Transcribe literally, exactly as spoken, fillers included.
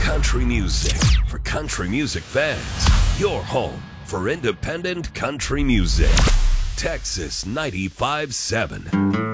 Country music for country music fans. Your home for independent country music. Texas ninety-five point seven.